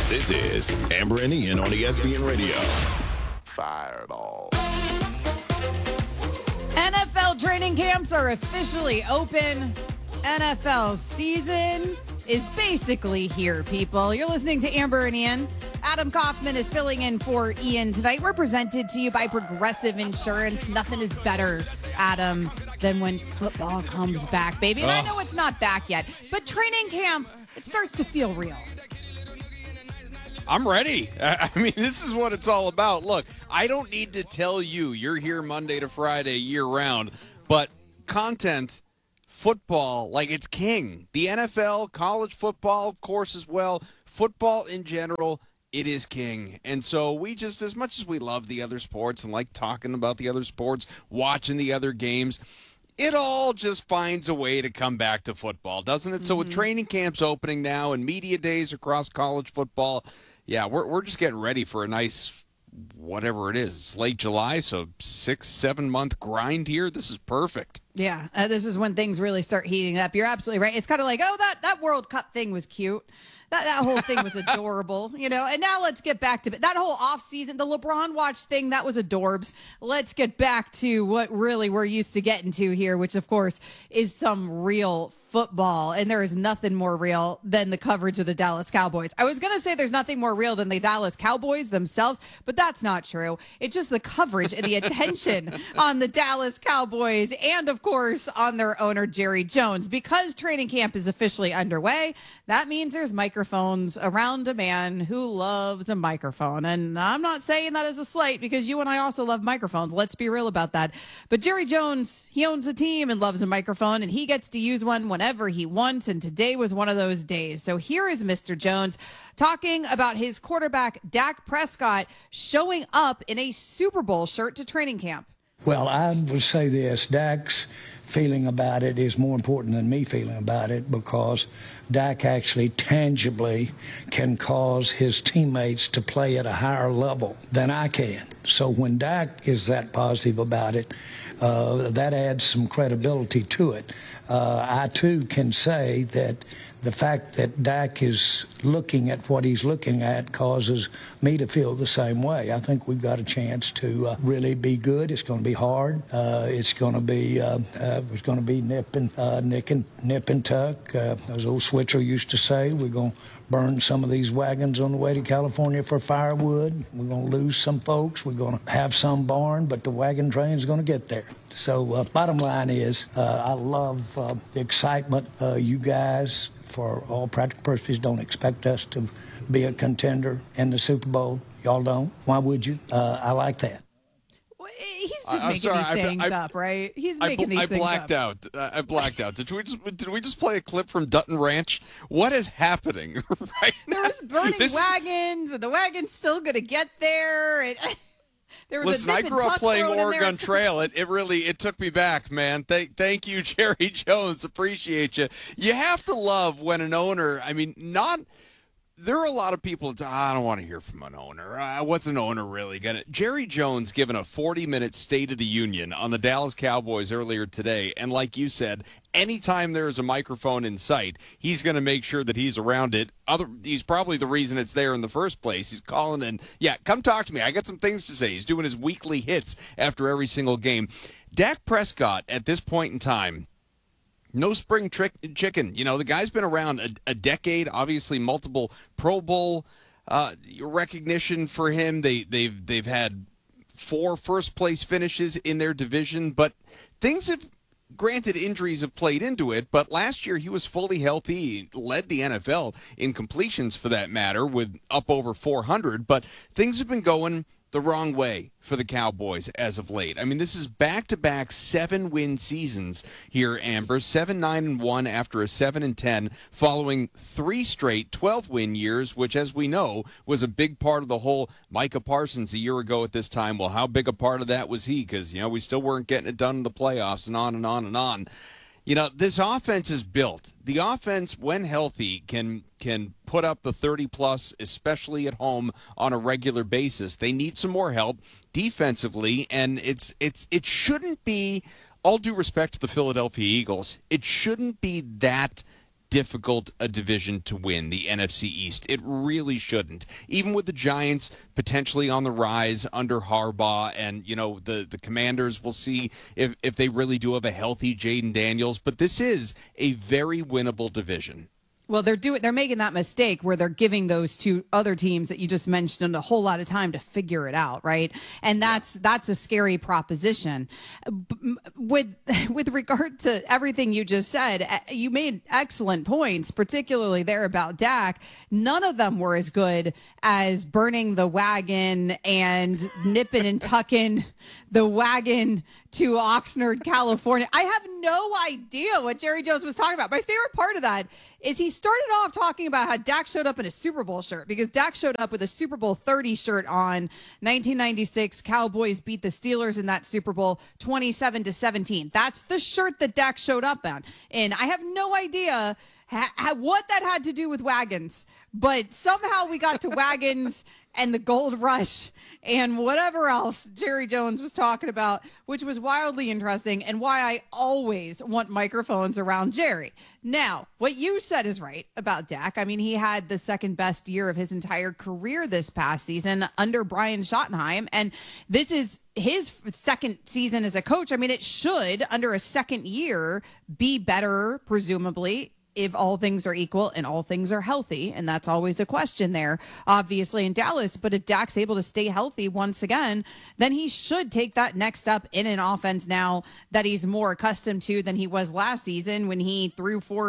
This is Amber and Ian on ESPN Radio. Fireball. NFL training camps are officially open. NFL season is basically here, people. You're listening to Amber and Ian. Adam Kaufman is filling in for Ian tonight. We're presented to you by Progressive Insurance. Nothing is better, Adam, than when football comes back, baby. And I know it's not back yet, but training camp, it starts to feel real. I'm ready. I mean, this is what it's all about. Look, I don't need to tell you you're here Monday to Friday year-round, but content, football, like it's king. The NFL, college football, of course, as well. Football in general, it is king. And so we just, as much as we love the other sports and like talking about the other sports, watching the other games, it all just finds a way to come back to football, doesn't it? So with training camps opening now and media days across college football, yeah, we're just getting ready for a nice, whatever it is. It's late July, so 6-7 month grind here. This is perfect. Yeah, this is when things really start heating up. You're absolutely right. It's kind of like, oh, that World Cup thing was cute. That whole thing was adorable, you know. And now let's get back to that whole offseason, the LeBron watch thing, that was adorbs. Let's get back to what really we're used to getting to here, which, of course, is some real football. And there is nothing more real than the coverage of the Dallas Cowboys. I was going to say there's nothing more real than the Dallas Cowboys themselves, but that's not true. It's just the coverage and the attention on the Dallas Cowboys and, of course, on their owner, Jerry Jones. Because training camp is officially underway, that means there's microphones around a man who loves a microphone. And I'm not saying that as a slight, because you and I also love microphones. Let's be real about that. But Jerry Jones, he owns a team and loves a microphone, and he gets to use one whenever he wants. And today was one of those days. So here is Mr. Jones talking about his quarterback, Dak Prescott, showing up in a Super Bowl shirt to training camp. Well, I would say this. Dak's feeling about it is more important than me feeling about it, because Dak actually tangibly can cause his teammates to play at a higher level than I can. So when Dak is that positive about it, that adds some credibility to it. I, too, can say that the fact that Dak is looking at what he's looking at causes me to feel the same way. I think we've got a chance to really be good. It's going to be hard. It's going to be nip and tuck. As old Switzer used to say, we're going to burn some of these wagons on the way to California for firewood. We're going to lose some folks. We're going to have some barn, but the wagon train's going to get there. So bottom line is I love the excitement. You guys, for all practical purposes, don't expect us to be a contender in the Super Bowl. Y'all don't. Why would you? I like that. He's just making these things up, right? He's making these things up. I blacked out. Did we just play a clip from Dutton Ranch? What is happening right now? There's burning wagons, and the wagon's still going to get there. Listen, I grew up playing Oregon Trail. It took me back, man. Thank you, Jerry Jones. Appreciate you. You have to love when an owner, there are a lot of people that say, I don't want to hear from an owner. What's an owner really going to? Jerry Jones given a 40-minute State of the Union on the Dallas Cowboys earlier today. And like you said, anytime there is a microphone in sight, he's going to make sure that he's around it. He's probably the reason it's there in the first place. He's calling in, yeah, come talk to me. I got some things to say. He's doing his weekly hits after every single game. Dak Prescott, at this point in time, no spring chicken. You know, the guy's been around a decade, obviously multiple Pro Bowl recognition for him. They've had 4 first-place finishes in their division, but things have, granted, injuries have played into it, but last year he was fully healthy. He led the NFL in completions, for that matter, with up over 400, but things have been going the wrong way for the Cowboys as of late. I mean, this is back-to-back 7-win seasons here, Amber. 7-9-1 after a 7-10, following 3 straight 12-win years, which, as we know, was a big part of the whole Micah Parsons a year ago at this time. Well, how big a part of that was he? Because, we still weren't getting it done in the playoffs, and on and on and on. This offense is built. The offense, when healthy, can put up the 30-plus, especially at home, on a regular basis. They need some more help defensively, and it shouldn't be, all due respect to the Philadelphia Eagles, it shouldn't be that difficult a division to win, the NFC East. It really shouldn't. Even with the Giants potentially on the rise under Harbaugh, and the Commanders, we'll see if they really do have a healthy Jaden Daniels, but this is a very winnable division. Well, they're making that mistake where they're giving those two other teams that you just mentioned a whole lot of time to figure it out, right? And that's a scary proposition. With regard to everything you just said, you made excellent points, particularly there about Dak. None of them were as good as burning the wagon and nipping and tucking the wagon to Oxnard, California. I have no idea what Jerry Jones was talking about. My favorite part of that is he started off talking about how Dak showed up in a Super Bowl shirt, because Dak showed up with a Super Bowl 30 shirt on. 1996, Cowboys beat the Steelers in that Super Bowl 27-17. That's the shirt that Dak showed up on. And I have no idea what that had to do with wagons, but somehow we got to wagons and the gold rush and whatever else Jerry Jones was talking about, which was wildly interesting, and why I always want microphones around Jerry. Now, what you said is right about Dak. I mean, he had the second best year of his entire career this past season under Brian Schottenheim, and this is his second season as a coach. I mean, it should, under a second year, be better, presumably, if all things are equal and all things are healthy. And that's always a question there, obviously, in Dallas. But if Dak's able to stay healthy once again, then he should take that next step in an offense now that he's more accustomed to than he was last season, when he threw for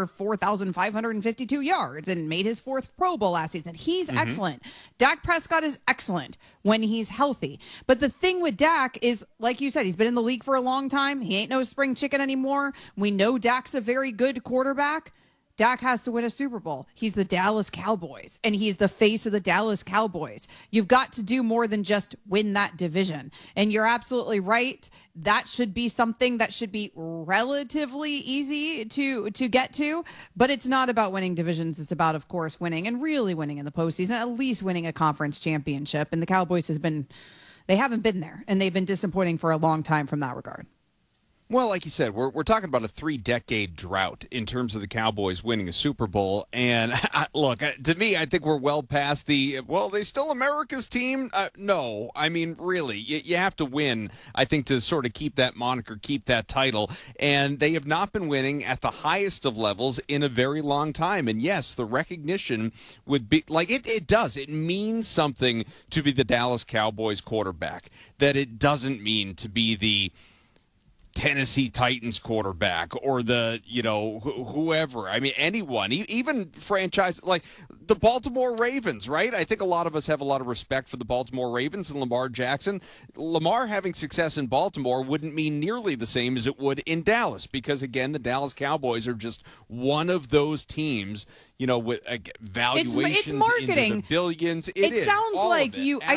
4,552 yards and made his fourth Pro Bowl last season. He's excellent. Dak Prescott is excellent when he's healthy. But the thing with Dak is, like you said, he's been in the league for a long time. He ain't no spring chicken anymore. We know Dak's a very good quarterback. Dak has to win a Super Bowl. He's the Dallas Cowboys, and he's the face of the Dallas Cowboys. You've got to do more than just win that division. And you're absolutely right. That should be something that should be relatively easy to get to, but it's not about winning divisions. It's about, of course, winning, and really winning in the postseason, at least winning a conference championship. And the Cowboys they haven't been there, and they've been disappointing for a long time from that regard. Well, like you said, we're talking about a 3-decade drought in terms of the Cowboys winning a Super Bowl. And look, to me, I think we're well past they still America's team? No. I mean, really, you have to win, I think, to sort of keep that moniker, keep that title. And they have not been winning at the highest of levels in a very long time. And yes, the recognition would be like it does. It means something to be the Dallas Cowboys quarterback, that it doesn't mean to be the Tennessee Titans quarterback or the, whoever. I mean, anyone, even franchise like the Baltimore Ravens, right? I think a lot of us have a lot of respect for the Baltimore Ravens and Lamar Jackson. Lamar having success in Baltimore wouldn't mean nearly the same as it would in Dallas, because, again, the Dallas Cowboys are just one of those teams, with valuations it's marketing. Into the billions. It sounds like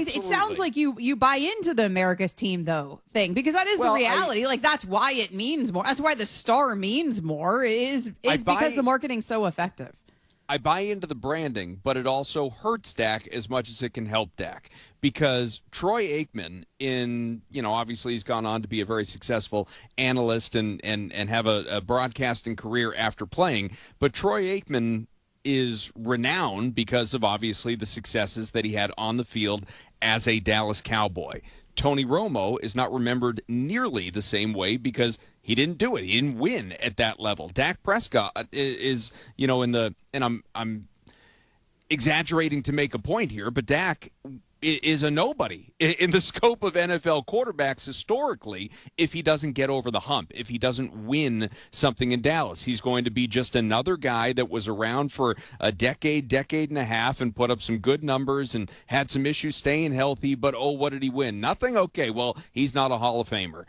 you buy into the America's team though thing, because that is the reality. That's why it means more. That's why the star means more is because the marketing's so effective. I buy into the branding, but it also hurts Dak as much as it can help Dak, because Troy Aikman, obviously he's gone on to be a very successful analyst and have a broadcasting career after playing, but Troy Aikman is renowned because of obviously the successes that he had on the field as a Dallas Cowboy. Tony Romo is not remembered nearly the same way because he didn't do it. He didn't win at that level. Dak Prescott is, and I'm exaggerating to make a point here, but Dak is a nobody in the scope of NFL quarterbacks historically if he doesn't get over the hump, if he doesn't win something in Dallas. He's going to be just another guy that was around for a decade and a half and put up some good numbers and had some issues staying healthy, but what did he win? Nothing? Okay, well, he's not a Hall of Famer.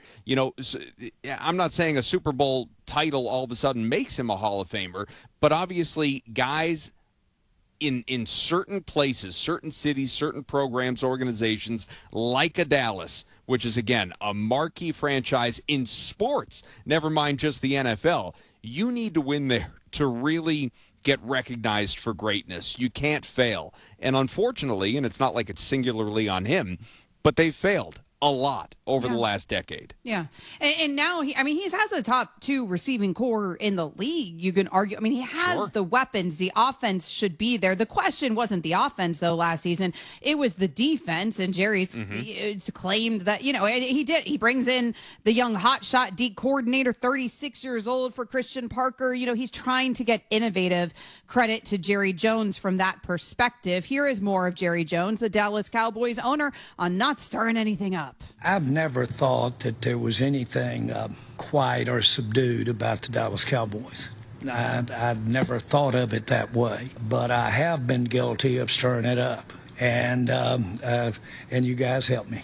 I'm not saying a Super Bowl title all of a sudden makes him a Hall of Famer, but obviously guys in certain places, certain cities, certain programs, organizations like a Dallas, which is, again, a marquee franchise in sports, never mind just the NFL, you need to win there to really get recognized for greatness. You can't fail. And unfortunately, and it's not like it's singularly on him, but they failed a lot over the last decade. Yeah. And now, he has a top 2 receiving core in the league. You can argue. I mean, he has the weapons. The offense should be there. The question wasn't the offense, though, last season. It was the defense. And Jerry's claimed that, he did. He brings in the young hotshot D coordinator, 36 years old, for Christian Parker. He's trying to get innovative. Credit to Jerry Jones from that perspective. Here is more of Jerry Jones, the Dallas Cowboys owner, on not stirring anything up. I've never thought that there was anything quiet or subdued about the Dallas Cowboys. I'd never thought of it that way, but I have been guilty of stirring it up, and you guys help me.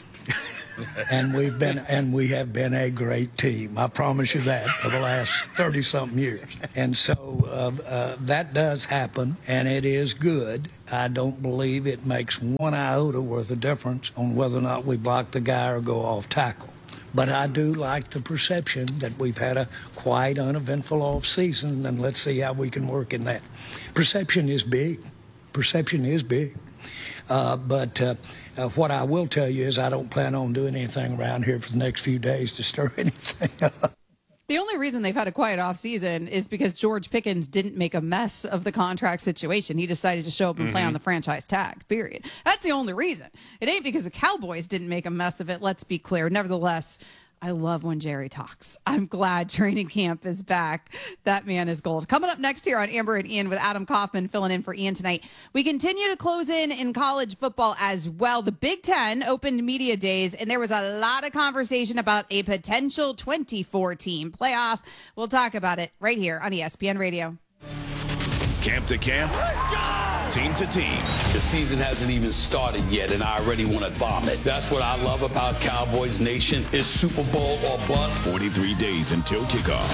And we have been a great team. I promise you that, for the last 30-something years. And so that does happen, and it is good. I don't believe it makes one iota worth of difference on whether or not we block the guy or go off tackle. But I do like the perception that we've had a quiet, uneventful off season, and let's see how we can work in that. Perception is big. Perception is big. But what I will tell you is I don't plan on doing anything around here for the next few days to stir anything up. The only reason they've had a quiet offseason is because George Pickens didn't make a mess of the contract situation. He decided to show up and play on the franchise tag, period. That's the only reason. It ain't because the Cowboys didn't make a mess of it, let's be clear. Nevertheless, I love when Jerry talks. I'm glad training camp is back. That man is gold. Coming up next here on Amber and Ian with Adam Kaufman filling in for Ian tonight. We continue to close in college football as well. The Big Ten opened media days, and there was a lot of conversation about a potential 24-team playoff. We'll talk about it right here on ESPN Radio. Camp to camp, team to team. The season hasn't even started yet, and I already want to vomit. That's what I love about Cowboys Nation. Is Super Bowl or bust. 43 days until kickoff.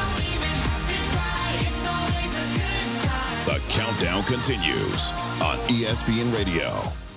The countdown continues on ESPN Radio.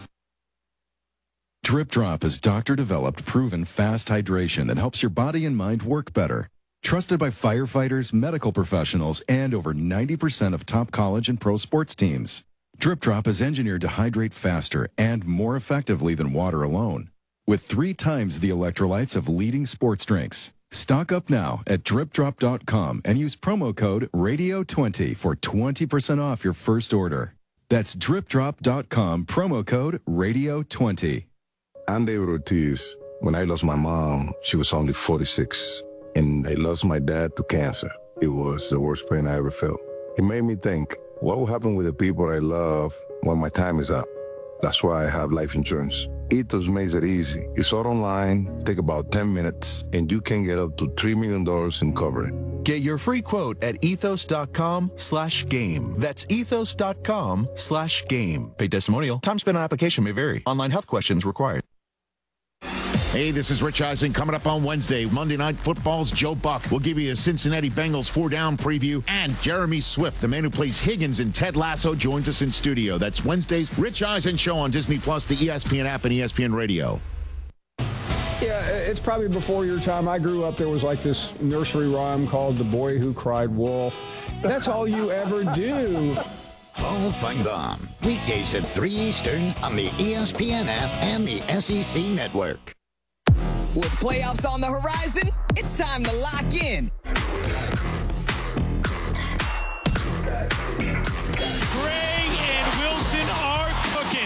Drip Drop is doctor-developed, proven fast hydration that helps your body and mind work better. Trusted by firefighters, medical professionals, and over 90% of top college and pro sports teams. Drip Drop is engineered to hydrate faster and more effectively than water alone, with 3 times the electrolytes of leading sports drinks. Stock up now at dripdrop.com and use promo code RADIO20 for 20% off your first order. That's dripdrop.com, promo code RADIO20. I'm David Ortiz. When I lost my mom, she was only 46. And I lost my dad to cancer. It was the worst pain I ever felt. It made me think, what will happen with the people I love when my time is up? That's why I have life insurance. Ethos makes it easy. It's all online, take about 10 minutes, and you can get up to $3 million in coverage. Get your free quote at ethos.com/game. That's ethos.com/game. Paid testimonial. Time spent on application may vary. Online health questions required. Hey, this is Rich Eisen. Coming up on Wednesday, Monday Night Football's Joe Buck will give you a Cincinnati Bengals 4-down preview, and Jeremy Swift, the man who plays Higgins in Ted Lasso, joins us in studio. That's Wednesday's Rich Eisen Show on Disney+, the ESPN app, and ESPN Radio. Yeah, it's probably before your time. I grew up, there was like this nursery rhyme called The Boy Who Cried Wolf. That's all you ever do. Paul Feinbaum, weekdays at 3 Eastern on the ESPN app and the SEC Network. With playoffs on the horizon, it's time to lock in.